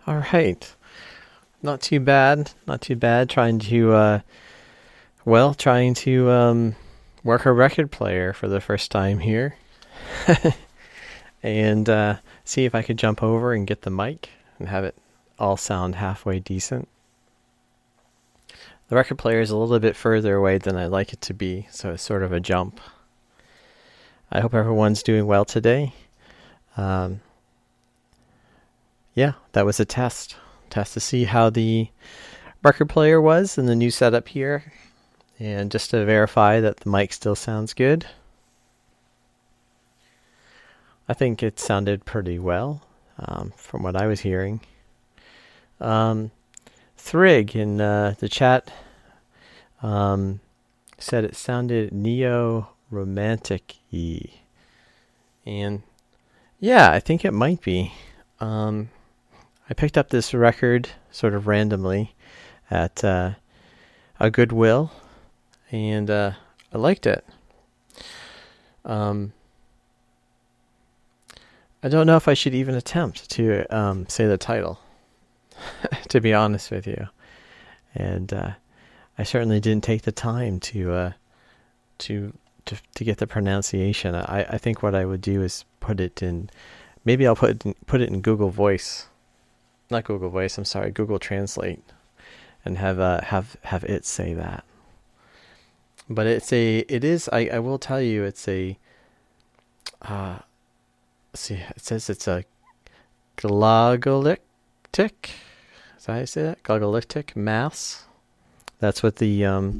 All right. Not too bad. Not too bad. Trying to work a record player for the first time here, and see if I could jump over and get the mic and have it all sound halfway decent. The record player is a little bit further away than I'd like it to be, so it's sort of a jump. I hope everyone's doing well today. Um, yeah, that was a test to see how the record player was in the new setup here, and just to verify that the mic still sounds good. I think it sounded pretty well from what I was hearing. Thrig in the chat said it sounded neo-romantic-y. And yeah, I think it might be. I picked up this record sort of randomly at a Goodwill, and I liked it. I don't know if I should even attempt to say the title, to be honest with you. And I certainly didn't take the time to get the pronunciation. I think what I would do is put it in. Maybe I'll put it in Google Voice, not Google Voice. I'm sorry, Google Translate, and have it say that. But it is. I will tell you, it's a. See, it says it's a glagolitic. Is that how you say that? Glagolitic mass. That's what the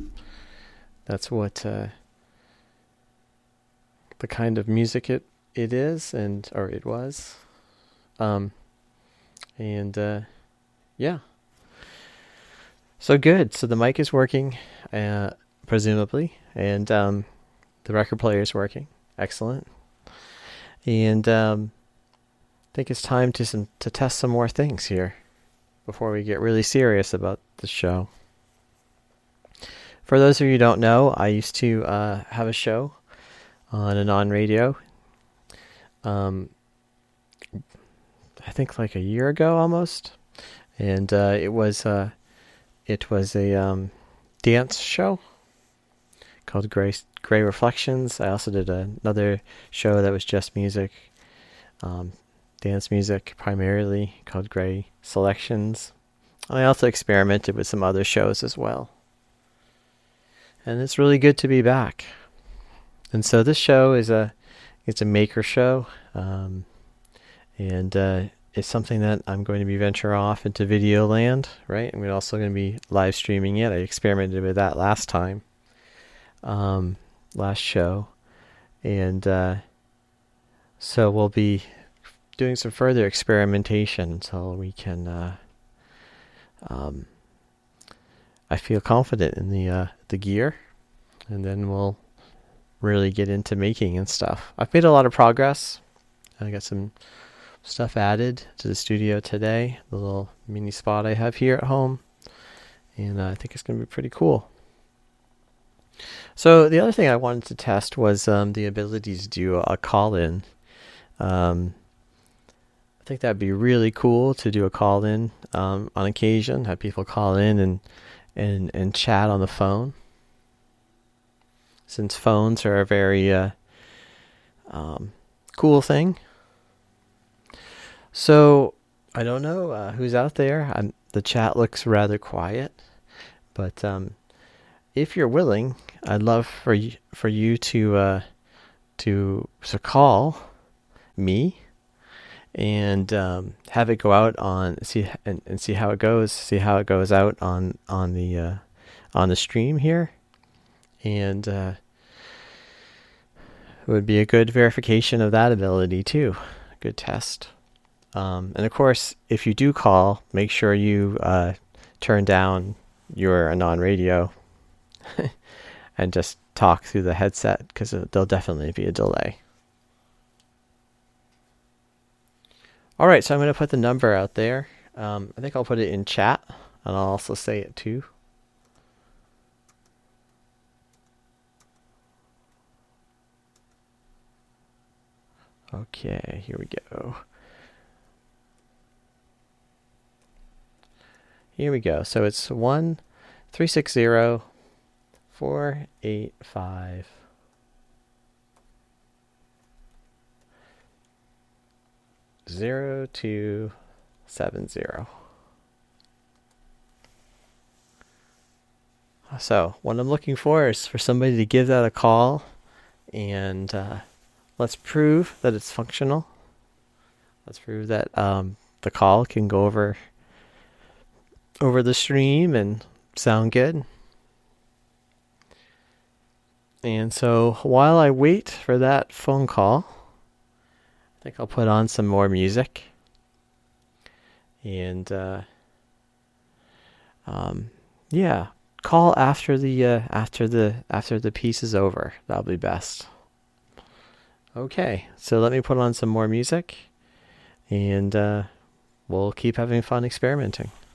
kind of music it is, or it was. Yeah. So good. So the mic is working, presumably, and the record player is working. Excellent. And I think it's time to test some more things here before we get really serious about the show. For those of you who don't know, I used to have a show on Anon Radio. I think like a year ago almost, and it was a dance show called Gray Reflections. I also did another show that was just music, dance music primarily, called Gray Selections. I also experimented with some other shows as well. And it's really good to be back. And so this show is it's a maker show, and it's something that I'm going to be venture off into video land, right? I'm also going to be live streaming it. I experimented with that last time, last show, and so we'll be doing some further experimentation until we can. I feel confident in the gear, and then we'll really get into making and stuff. I've made a lot of progress. I got some stuff added to the studio today, the little mini spot I have here at home, and I think it's going to be pretty cool. So the other thing I wanted to test was the ability to do a call-in. I think that'd be really cool to do a call-in on occasion, have people call in and chat on the phone. Since phones are a very cool thing. So I don't know who's out there. The chat looks rather quiet, but if you're willing, I'd love for you to call me and have it go out on see how it goes. See how it goes out on the stream here, and it would be a good verification of that ability too. Good test. And of course, if you do call, make sure you turn down your Anon radio and just talk through the headset, because there'll definitely be a delay. All right, so I'm going to put the number out there. I think I'll put it in chat, and I'll also say it too. Okay, here we go. here we go. So it's 1-360-485 0270. So what I'm looking for is for somebody to give that a call, and let's prove that it's functional. Let's prove that the call can go over the stream and sound good. And so while I wait for that phone call, I think I'll put on some more music. And yeah, call after the piece is over. That'll be best. Okay, so let me put on some more music, and we'll keep having fun experimenting.